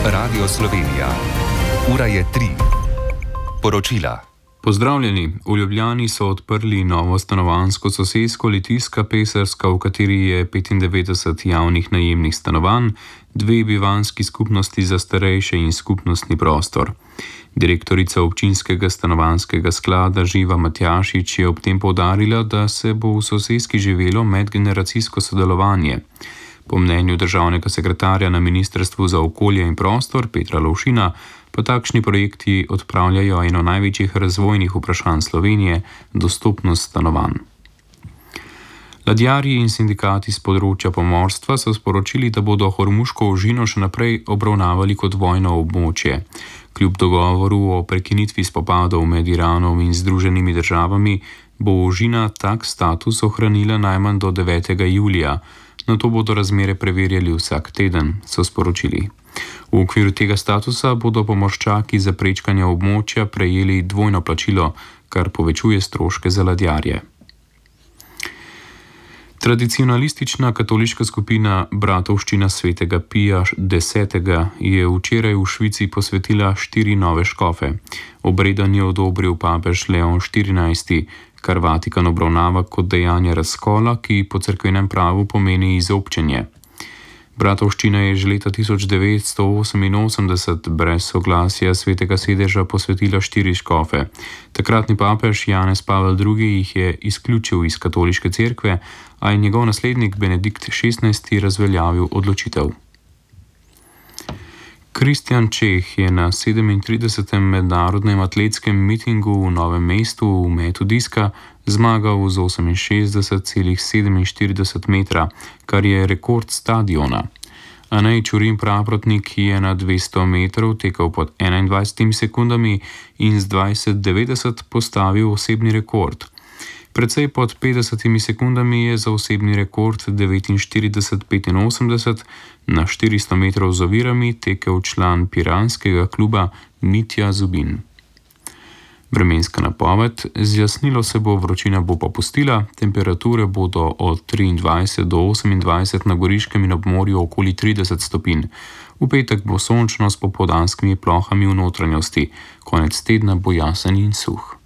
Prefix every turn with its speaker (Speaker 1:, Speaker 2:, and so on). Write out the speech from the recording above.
Speaker 1: Radio Slovenija. Ura je 3. Poročila.
Speaker 2: Pozdravljeni. V Ljubljani so odprli novo stanovanjsko sosesko Litijska Pesarska, v kateri je 95 javnih najemnih stanovanj, 2 bivanjski skupnosti za starejše in skupnostni prostor. Direktorica občinskega stanovanjskega sklada Živa Matjašič je ob tem poudarila, da se bo v soseski živelo medgeneracijsko sodelovanje. Po mnenju državnega sekretarja na Ministrstvu za okolje in prostor Petra Lovšina pa takšni projekti odpravljajo eno največjih razvojnih vprašanj Slovenije – dostopnost stanovanj. Ladjarji in sindikati z področja pomorstva so sporočili, da bodo Hormuško ožino še naprej obravnavali kot vojno območje. Kljub dogovoru o prekinitvi spopadov med Iranom in Združenimi državami bo ožina tak status ohranila najmanj do 9. julija. Na to bodo razmere preverjali vsak teden, so sporočili. V okviru tega statusa bodo pomorščaki za prečkanje območja prejeli dvojno plačilo, kar povečuje stroške za ladjarje. Tradicionalistična katoliška skupina Bratovščina svetega Pija X. je včeraj v Švici posvetila 4 nove škofe. Obredan je odobril papež Leon XIV., kar Vatikan obravnava kot dejanje razkola, ki po cerkvenem pravu pomeni izobčenje. Bratovščina je že leta 1988 brez soglasja svetega sedeža posvetila 4 škofe. Takratni papež Janez Pavel II. Jih je izključil iz katoliške cerkve, a je njegov naslednik Benedikt XVI. Razveljavil odločitev. Kristjan Čeh je na 37. mednarodnem atletskem mitingu v Novem mestu v metu diska zmagal z 68,47 metra, kar je rekord stadiona. Anej Čurin Praprotnik je na 200 metrov tekel pod 21 sekundami in z 20,90 postavil osebni rekord. Precej pod 50 sekundami je za osebni rekord 49,85 na 400 metrov z ovirami tekel član piranskega kluba Mitja Zubin. Vremenska napoved: zjasnilo se bo, vročina bo popustila, temperature bodo od 23 do 28 na Goriškem in ob morju okoli 30 stopinj. V petek bo sončno s popoldanskimi plohami v notranjosti, konec tedna bo jasen in suh.